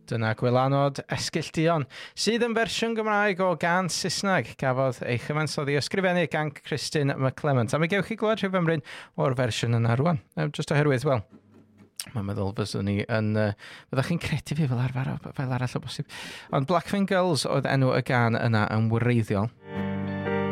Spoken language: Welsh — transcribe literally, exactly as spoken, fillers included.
Dyna gwylanod Esgyll Duon, sydd yn fersiwn Gymraeg o gan Saesneg. Gafodd ei chyfansoddi ysgrifennu gan Christine McClement. A mi gewch chi glywed rhyw fymryn o'r fersiwn yna rwan. Just oherwydd, wel, mae'n meddwl fyswn ni yn... Uh, Fyddwch chi'n credu fi fel arfer, fel arall o bosib. Ond Blackfin Girls oedd enw y gan yna yn wreiddiol.